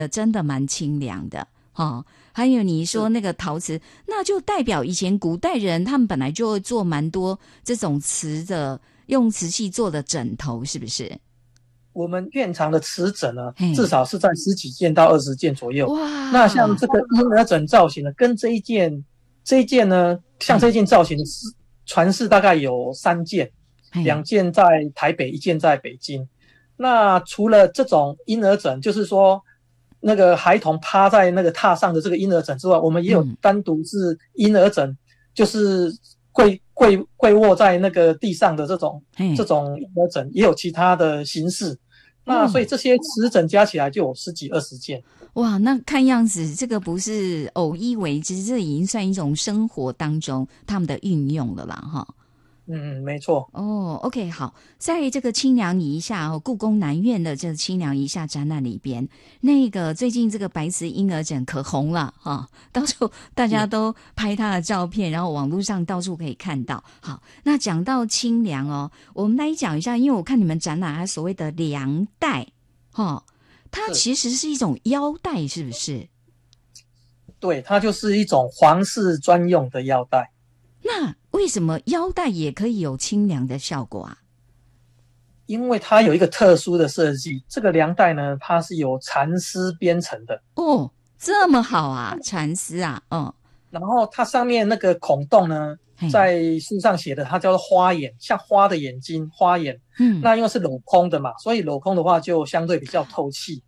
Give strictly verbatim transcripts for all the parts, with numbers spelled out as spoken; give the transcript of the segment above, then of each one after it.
呃，真的蛮清凉的哦。还有你说那个陶瓷，那就代表以前古代人他们本来就会做蛮多这种瓷的，用瓷器做的枕头，是不是？ 我们院藏的瓷枕呢，至少是在十几件到二十件左右。 哇， 那像这个婴儿枕造型的，跟这一件这一件呢，像这一件造型的传世大概有三件，两件在台北，一件在北京。那除了这种婴儿枕，就是说那个孩童趴在那个榻上的这个婴儿枕之外，我们也有单独是婴儿枕，嗯、就是跪跪跪卧在那个地上的这种这种婴儿枕，也有其他的形式。那所以这些瓷枕加起来就有十几二十件。 哇，那看样子这个不是偶一为之，这已经算一种生活当中他们的运用了啦，哈。 嗯，没错。 哦 ，OK， 好，在这个清凉一下哦，故宫南院的这个清凉一下展览里边，那个最近这个白瓷婴儿枕可红了哈、哦，到处大家都拍它的照片，然后网络上到处可以看到。好，那讲到清凉哦，我们来讲一下，因为我看你们展览还所谓的凉带，哦，它其实是一种腰带，是不是？ 对，它就是一种皇室专用的腰带。 那为什么腰带也可以有清凉的效果啊？ 因为它有一个特殊的设计，这个凉带呢，它是由蚕丝编成的。 哦，这么好啊，蚕丝啊，嗯。 然后它上面那个孔洞呢，在书上写的，它叫做花眼，像花的眼睛，花眼。嗯，那因为是镂空的嘛，所以镂空的话就相对比较透气。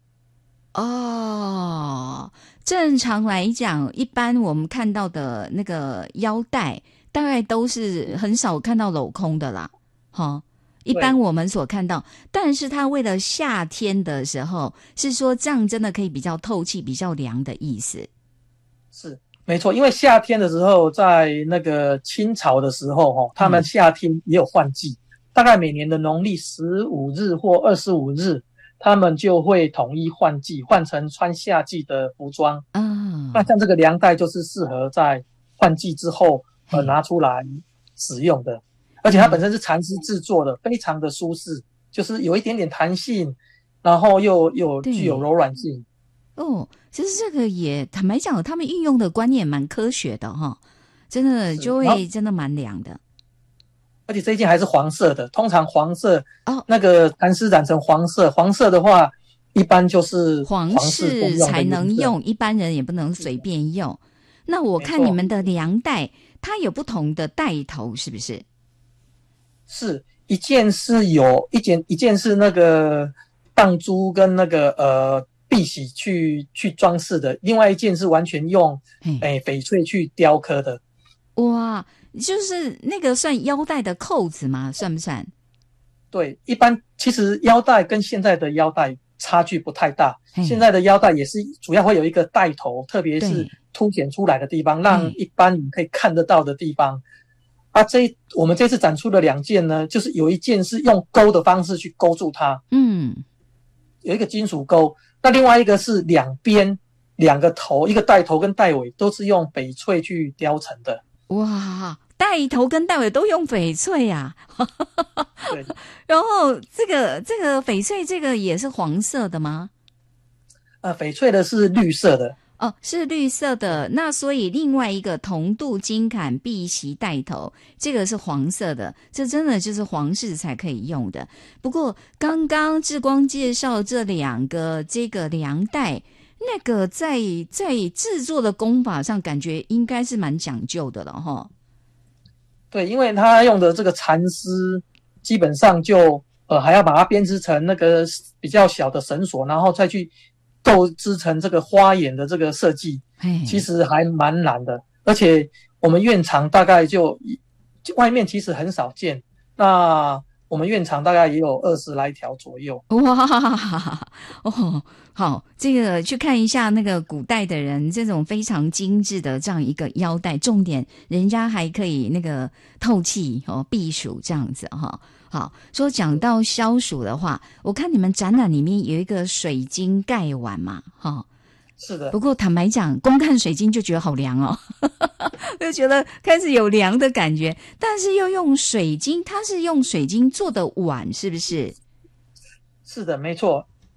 哦，正常来讲，一般我们看到的那个腰带。大概都是很少看到镂空的啦，齁，一般我们所看到，但是它为了夏天的时候，是说这样真的可以比较透气、比较凉的意思。 是，没错，因为夏天的时候，在那个清朝的时候，齁，他们夏天也有换季，嗯、大概每年的农历十五日或二十五日，他们就会统一换季，换成穿夏季的服装。嗯，那像这个凉带就是适合在换季之后。呃，拿出来使用的，而且它本身是蚕丝制作的，非常的舒适，就是有一点点弹性，然后又又具有柔软性。 哦，其实这个也坦白讲，他们运用的观念蛮科学的哈，真的就会真的蛮凉的。 而且这一件还是黄色的，通常黄色哦，那个蚕丝染成黄色，黄色的话一般就是皇室才能用，一般人也不能随便用。那我看你们的凉带。它有不同的带头，是不是？ 是一件是有一件一件是那个荡珠跟那个呃碧玺去去装饰的，另外一件是完全用诶翡翠去雕刻的。 哇，就是那个算腰带的扣子吗？算不算？ 对，一般其实腰带跟现在的腰带差距不太大，现在的腰带也是主要会有一个带头，特别是凸显出来的地方，让一般你可以看得到的地方。啊，这我们这次展出的两件呢，就是有一件是用钩的方式去勾住它，嗯，有一个金属钩，那另外一个是两边两个头，一个带头跟带尾都是用翡翠去雕成的。 哇，带头跟带尾都用翡翠呀、啊！对，然后这个这个翡翠这个也是黄色的吗？ 呃，翡翠的是绿色的。 哦，是绿色的。那所以另外一个铜镀金坎碧玺带头，这个是黄色的，这真的就是皇室才可以用的。不过刚刚志光介绍这两个这个凉带，那个在在制作的工法上，感觉应该是蛮讲究的了齁。 对，因为它用的这个蚕丝，基本上就呃还要把它编织成那个比较小的绳索，然后再去构织成这个花眼的这个设计，其实还蛮难的。而且我们院藏大概就外面其实很少见，那我们院藏大概也有二十来条左右。 哇，哦，好，这个去看一下那个古代的人这种非常精致的这样一个腰带，重点人家还可以那个透气哦，避暑这样子哈、哦。好，说讲到消暑的话，我看你们展览里面有一个水晶盖碗嘛，哈、哦， 是的。 不过坦白讲，光看水晶就觉得好凉哦，就觉得开始有凉的感觉。但是又用水晶，它是用水晶做的碗，是不是？ 是的，没错。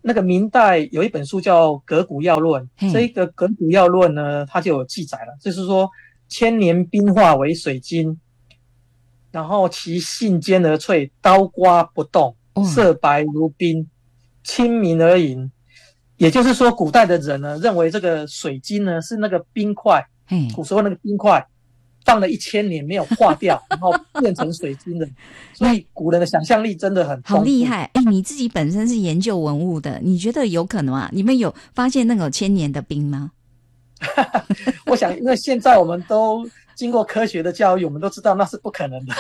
那个明代有一本书叫《革古要论》，这一个《革古要论》呢，它就有记载了，就是说千年冰化为水晶，然后其性坚而脆，刀刮不动，色白如冰，清明而盈。也就是说，古代的人呢，认为这个水晶呢是那个冰块，古时候那个冰块放了一千年没有化掉，然后变成水晶的。所以古人的想象力真的很丰富， 好厉害！哎，你自己本身是研究文物的，你觉得有可能啊？你们有发现那个千年的冰吗？ 我想，因为现在我们都经过科学的教育，我们都知道那是不可能的。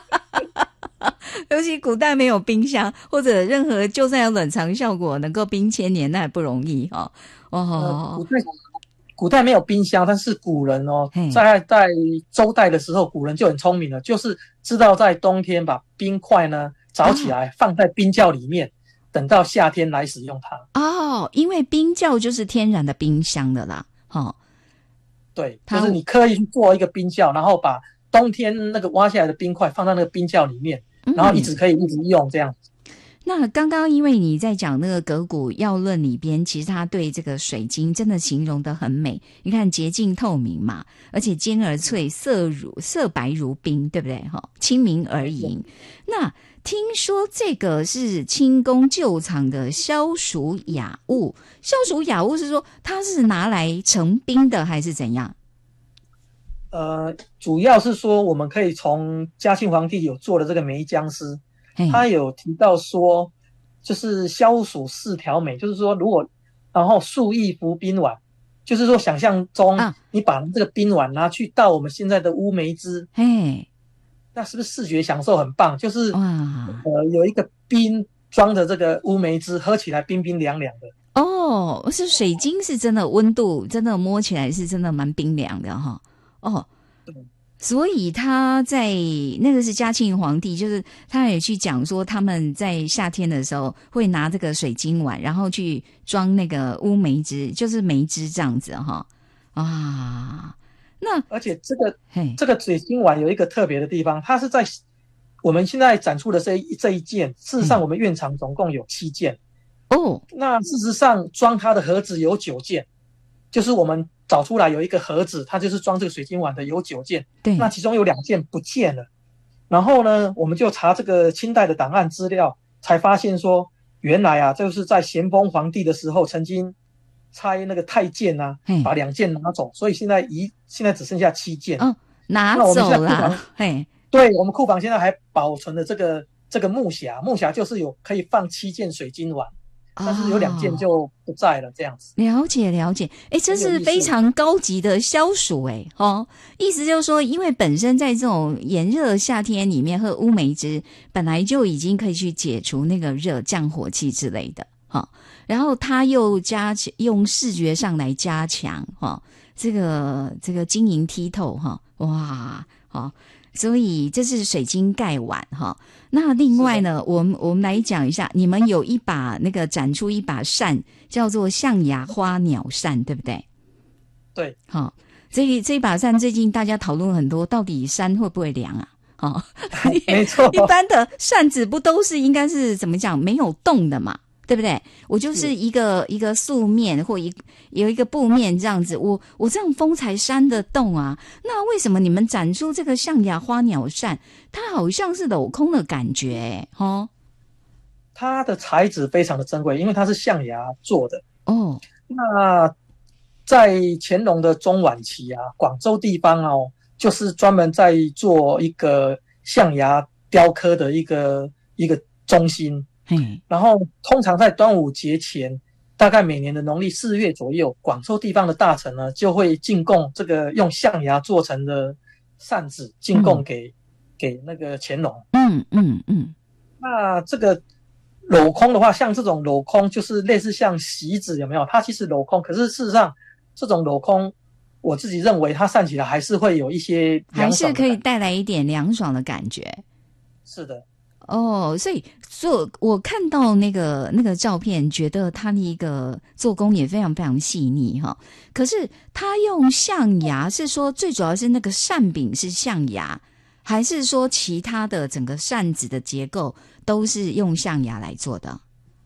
尤其古代没有冰箱，或者任何就算有冷藏效果能够冰千年，那也不容易哦。哦， 呃、古代古代没有冰箱，但是古人哦，在在周代的时候，古人就很聪明了，就是知道在冬天把冰块呢凿起来，放在冰窖里面，等到夏天来使用它。 哦，因为冰窖就是天然的冰箱的啦。哦， 对，就是你刻意去做一个冰窖，然后把冬天那个挖下来的冰块放到那个冰窖里面。然后一直可以一直用这样子。 那刚刚因为你在讲那个《革古要论》里边，其实他对这个水晶真的形容得很美。你看洁净透明嘛，而且坚而脆，色如色白如冰，对不对？哈，清明而盈。那听说这个是清宫旧藏的消暑雅物，消暑雅物是说它是拿来成冰的，还是怎样？ 呃，主要是说我们可以从嘉庆皇帝有做的这个梅浆诗，他有提到说，就是消暑四条美，就是说如果然后数亿服冰碗，就是说想象中你把这个冰碗拿去倒我们现在的乌梅汁， 嘿， 那是不是视觉享受很棒？就是呃有一个冰装的这个乌梅汁，喝起来冰冰凉凉的。 哦，是水晶是真的温度，真的摸起来是真的蛮冰凉的哈。哦，所以他在那个是嘉庆皇帝，就是他也去讲说他们在夏天的时候会拿这个水晶碗，然后去装那个乌梅汁，就是梅汁这样子哈。啊，那而且这个这个水晶碗有一个特别的地方，它是在我们现在展出的这一这一件，事实上我们院藏总共有七件哦。 那事实上装它的盒子有九件，就是我们找出来有一个盒子，它就是装这个水晶碗的，有九件。 对， 那其中有两件不见了。然后呢，我们就查这个清代的档案资料，才发现说，原来啊，就是在咸丰皇帝的时候，曾经差那个太监啊，把两件拿走，所以现在一现在只剩下七件。 哦，拿走了。嘿， 对，我们库房现在还保存了这个这个木匣，木匣就是有可以放七件水晶碗。但是有两件就不在了，这样子。 了解了解，哎，这是非常高级的消暑哎，哦，意思就是说，因为本身在这种炎热夏天里面喝乌梅汁，本来就已经可以去解除那个热、降火气之类的，哈、哦。然后它又加用视觉上来加强，哈、哦，这个这个晶莹剔透，哈、哦，哇，好、哦。所以这是水晶盖碗哈。那另外呢，我们我们来讲一下，你们有一把那个展出一把扇，叫做象牙花鸟扇，对不对？ 对， 好、哦，这这把扇最近大家讨论很多，到底扇会不会凉啊？哦， 没错， 一般的扇子不都是应该是怎么讲没有动的嘛？对不对？我就是一个一个素面或一有一个布面这样子，我我这样风才扇得动啊。那为什么你们展出这个象牙花鸟扇，它好像是镂空的感觉哎，哦， 它的材质非常的珍贵，因为它是象牙做的哦。 那在乾隆的中晚期啊，广州地方哦，就是专门在做一个象牙雕刻的一个一个中心。然后通常在端午节前，大概每年的农历四月左右，广州地方的大臣呢就会进贡这个用象牙做成的扇子，进贡给、嗯、给那个乾隆。 嗯嗯嗯。 那这个镂空的话，像这种镂空就是类似像席子，有没有？它其实镂空，可是事实上这种镂空，我自己认为它扇起来还是会有一些凉爽的感觉， 还是可以带来一点凉爽的感觉。 是的。 哦，所以，所以我看到那个那个照片，觉得他的一个做工也非常非常细腻哈。可是他用象牙，是说最主要是那个扇柄是象牙，还是说其他的整个扇子的结构都是用象牙来做的？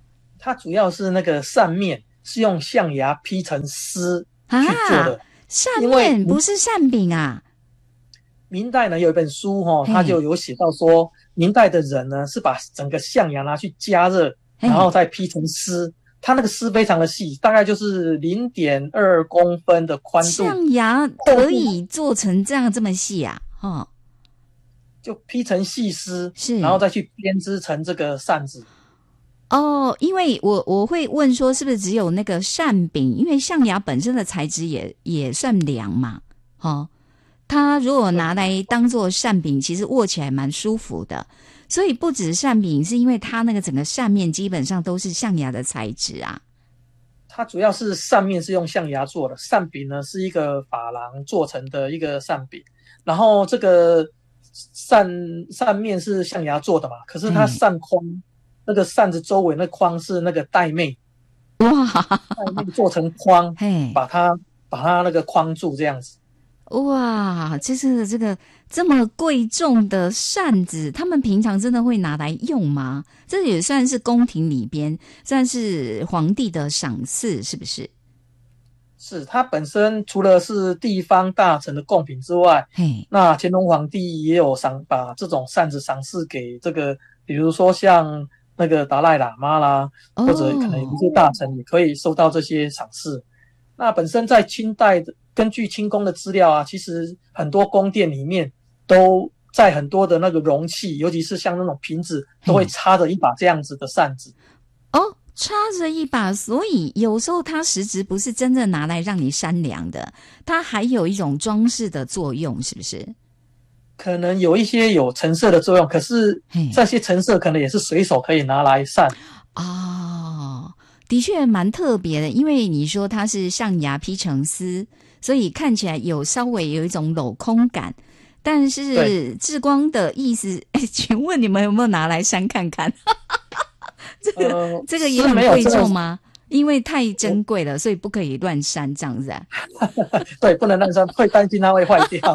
它主要是那个扇面是用象牙劈成丝去做的。 啊，扇面不是扇饼啊？ 明代呢有一本书哦，它就有写到说，明代的人呢是把整个象牙拿去加热，然后再劈成丝。它那个丝非常的细，大概就是 零点二公分的宽度。 象牙可以做成这样这么细啊？哦， 就劈成细丝， 是， 然后再去编织成这个扇子。 哦，因为我我会问说，是不是只有那个扇饼？因为象牙本身的材质也也算凉嘛，哦，它如果拿来当做扇饼，其实握起来蛮舒服的。所以不止扇饼，是因为它那个整个扇面基本上都是象牙的材质啊。 它主要是扇面是用象牙做的，扇饼呢是一个珐琅做成的一个扇饼，然后这个扇扇面是象牙做的嘛，可是它扇框、嗯、那个扇子周围那框是那个玳瑁， 哇， 玳瑁做成框，把它把它那个框住这样子。 哇，这是这个这么贵重的扇子，他们平常真的会拿来用吗？这也算是宫廷里边，算是皇帝的赏赐，是不是？ 是，它本身除了是地方大臣的贡品之外，那乾隆皇帝也有赏把这种扇子赏赐给这个，比如说像那个达赖喇嘛啦，哦、或者可能有些大臣也可以收到这些赏赐。那本身在清代的，根据清宫的资料啊，其实很多宫殿里面都在很多的那个容器，尤其是像那种瓶子，都会插着一把这样子的扇子。 哦，插着一把，所以有时候它实质不是真正拿来让你扇凉的，它还有一种装饰的作用，是不是？ 可能有一些有陈设的作用，可是这些陈设可能也是随手可以拿来扇。 哦，的确蛮特别的，因为你说它是象牙劈成丝，所以看起来有稍微有一种镂空感。但是志光的意思，哎，请问你们有没有拿来扇看看？这个、呃、这个也很贵重吗？因为太珍贵了，所以不可以乱扇这样子啊。 对，不能乱扇，会担心它会坏掉。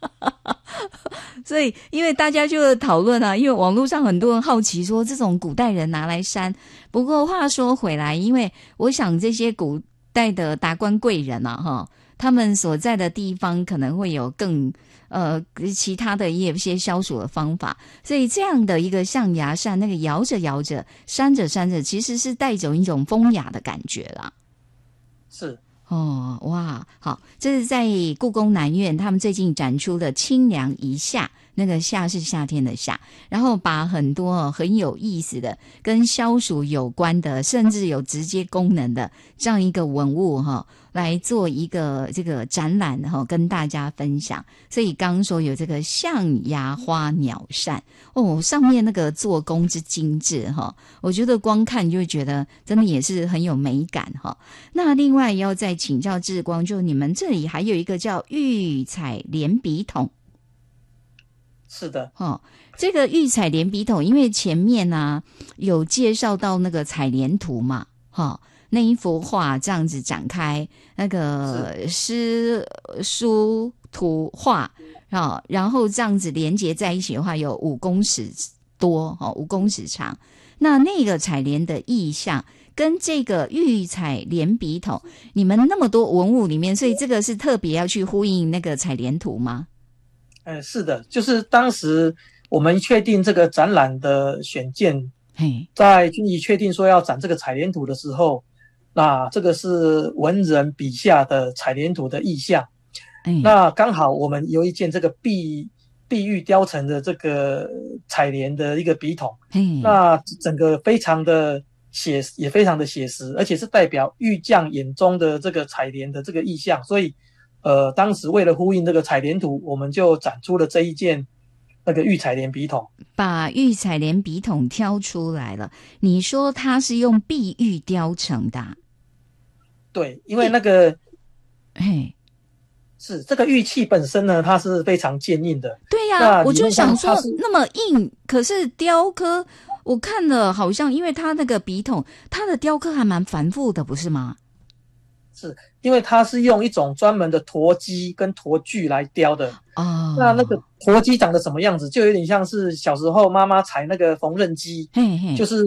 所以，因为大家就讨论啊，因为网络上很多人好奇说，这种古代人拿来扇。不过话说回来，因为我想这些古代的达官贵人啊，哈，他们所在的地方可能会有更呃其他的也有一些消暑的方法，所以这样的一个象牙扇，那个摇着摇着，扇着扇着，其实是带着一种风雅的感觉啦。 是。 哦，哇，好，这是在故宫南院他们最近展出的清凉一夏，那个夏是夏天的夏，然后把很多很有意思的跟消暑有关的，甚至有直接功能的这样一个文物哈，来做一个这个展览哈，跟大家分享。所以刚刚说有这个象牙花鸟扇哦，上面那个做工之精致哈，我觉得光看就会觉得真的也是很有美感哈。那另外要再请教志光，就你们这里还有一个叫玉彩连笔筒。 是的， 哦，这个玉彩连笔筒，因为前面呢、啊、有介绍到那个采莲图嘛，哈、哦，那一幅画这样子展开，那个诗书图画啊、哦，然后这样子连接在一起的话，有五公尺多，哦，五公尺长。那那个采莲的意象跟这个玉彩连笔筒，你们那么多文物里面，所以这个是特别要去呼应那个采莲图吗？ 呃，是的，就是当时我们确定这个展览的选件，在军仪确定说要展这个采莲图的时候，那这个是文人笔下的采莲图的意象。那刚好我们有一件这个碧碧玉雕成的这个采莲的一个笔筒，那整个非常的写，也非常的写实，而且是代表玉匠眼中的这个采莲的这个意象，所以。呃，当时为了呼应这个采莲图，我们就展出了这一件那个玉采莲笔筒， 把玉采莲笔筒挑出来了。你说它是用碧玉雕成的、啊？ 对，因为那个，嘿，是这个玉器本身呢，它是非常坚硬的。 对呀、啊，我就想说那么硬，可是雕刻我看了好像，因为它那个笔筒，它的雕刻还蛮繁复的，不是吗？ 是因为它是用一种专门的驼机跟驼具来雕的哦。那那个驼机长得什么样子，就有点像是小时候妈妈踩那个缝纫机，嘿嘿，就是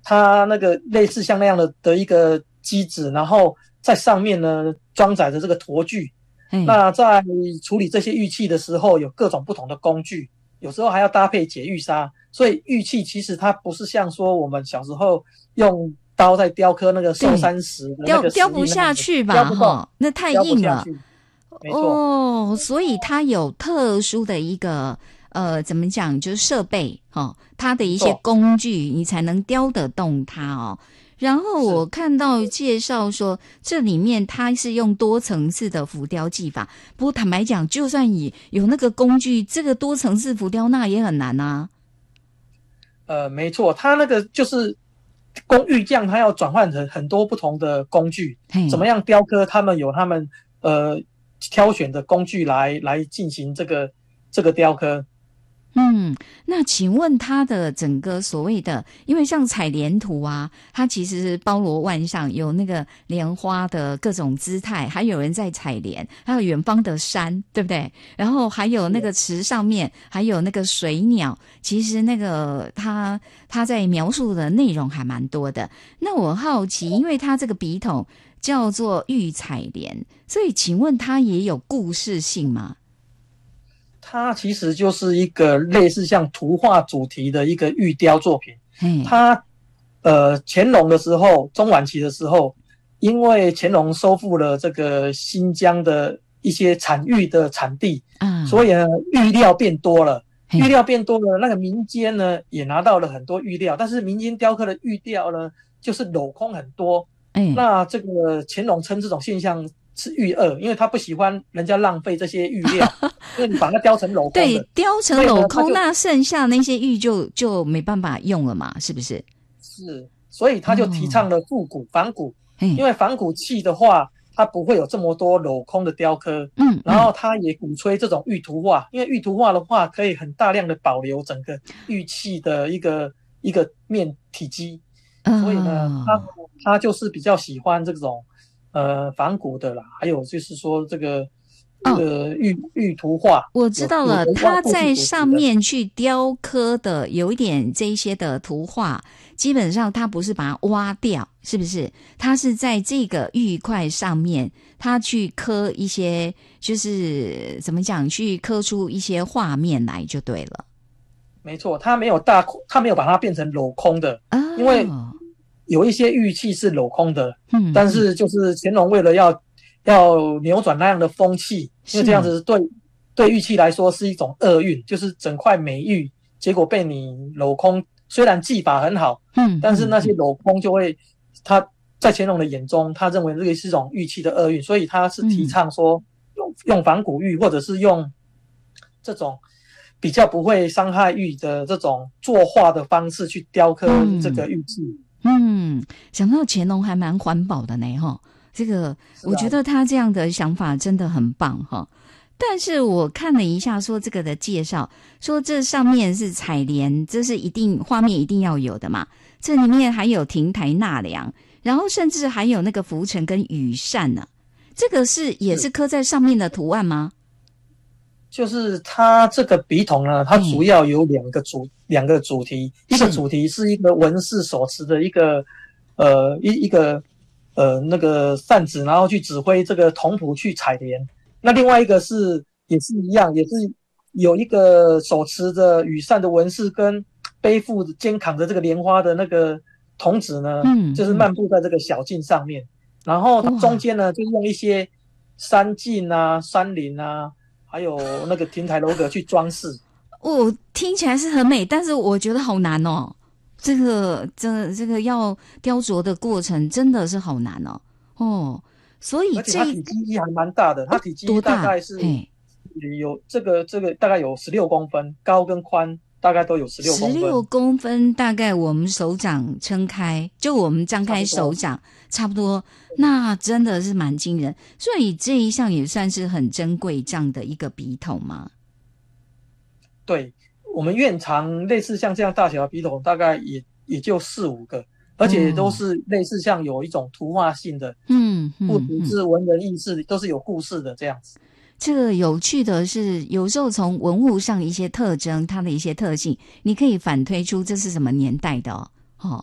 它那个类似像那样的的一个机子，然后在上面呢装载着这个驼具。那在处理这些玉器的时候，有各种不同的工具，有时候还要搭配解玉砂。所以玉器其实它不是像说我们小时候用刀在雕刻那个寿山石的那个雕雕不下去吧？哈，那太硬了。 没错。 哦，所以它有特殊的一个呃，怎么讲，就是设备哈、哦，它的一些工具，你才能雕得动它哦。然后我看到介绍说，这里面它是用多层次的浮雕技法。不过坦白讲，就算你有那个工具，这个多层次浮雕那也很难啊。 呃，没错，它那个就是工玉匠，他要转换成很多不同的工具，怎么样雕刻？他们有他们呃挑选的工具来来进行这个这个雕刻。 嗯，那请问它的整个所谓的，因为像采莲图啊，它其实包罗万象，有那个莲花的各种姿态，还有人在采莲，还有远方的山，对不对？然后还有那个池上面，还有那个水鸟，其实那个它它在描述的内容还蛮多的。那我好奇，因为它这个笔筒叫做玉采莲，所以请问它也有故事性吗？ 它其实就是一个类似像图画主题的一个玉雕作品。它呃乾隆的时候，中晚期的时候，因为乾隆收复了这个新疆的一些产玉的产地，嗯，所以呢玉料变多了，玉料变多了，那个民间呢也拿到了很多玉料，但是民间雕刻的玉雕呢就是镂空很多。嗯，那这个乾隆称这种现象是玉恶，因为他不喜欢人家浪费这些玉料，因为你把它雕成镂空的， 对，雕成镂空，那剩下那些玉就就没办法用了嘛，是不是？ 是，所以他就提倡了复古、仿古，因为仿古器的话，它不会有这么多镂空的雕刻。嗯，然后他也鼓吹这种玉图画，因为玉图画的话，可以很大量的保留整个玉器的一个一个面体积，所以呢，他他就是比较喜欢这种。呃，仿古的啦，还有就是说这个呃玉玉图画， 我知道了，他在上面去雕刻的有一点这一些的图画，基本上他不是把它挖掉，是不是？他是在这个玉块上面，他去刻一些，就是怎么讲，去刻出一些画面来就对了。 没错，他没有大，他没有把它变成镂空的，哦、因为。有一些玉器是镂空的，嗯，但是就是乾隆为了要要扭转那样的风气，因为这样子对对玉器来说是一种厄运，就是整块美玉结果被你镂空，虽然技法很好，嗯，但是那些镂空就会，他在乾隆的眼中，他认为这个是一种玉器的厄运，所以他是提倡说用用仿古玉或者是用这种比较不会伤害玉的这种作画的方式去雕刻这个玉器。 嗯，想到乾隆还蛮环保的呢，哈，这个我觉得他这样的想法真的很棒哈。但是我看了一下，说这个的介绍，说这上面是采莲，这是一定画面一定要有的嘛。这里面还有亭台纳凉，然后甚至还有那个浮尘跟羽扇呢、啊，这个是也是刻在上面的图案吗？ 就是它这个笔筒呢，它主要有两个主、嗯、两个主题，一个主题是一个文士手持的一个呃一一个呃那个扇子，然后去指挥这个童仆去采莲。那另外一个是也是一样，也是有一个手持着羽扇的文士跟背负肩扛着这个莲花的那个童子呢，嗯、就是漫步在这个小径上面，然后它中间呢就用一些山径啊、山林啊。还有那个亭台楼阁去装饰， 我、哦、听起来是很美，但是我觉得好难哦。这个这这个要雕琢的过程真的是好难哦。哦，所以这而且它体积还蛮大的，它体积大概是有这个这个大概有十六公分，高跟宽大概都有十六公分。 十六公分大概我们手掌撑开，就我们张开手掌差不多。那真的是蛮惊人，所以这一项也算是很珍贵这样的一个笔筒吗？对， 我们院藏类似像这样大小的笔筒，大概也也就四五个，而且都是类似像有一种图画性的，嗯，不只是文人轶事，都是有故事的这样子。 这个有趣的是，有时候从文物上一些特征，它的一些特性，你可以反推出这是什么年代的哦。哦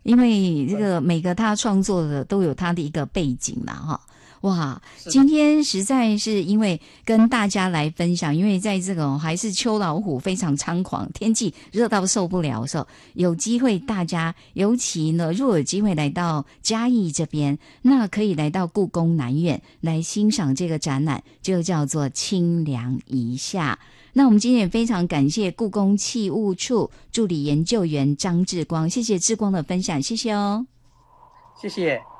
因为这个每个他创作的都有他的一个背景啦哈。哇，今天实在是因为跟大家来分享，因为在这个还是秋老虎非常猖狂，天气热到受不了的时候，有机会大家尤其呢，如果有机会来到嘉义这边，那可以来到故宫南院来欣赏这个展览，就叫做清凉一夏。那我们今天也非常感谢故宫器物处助理研究员张志光，谢谢志光的分享，谢谢哦， 谢谢。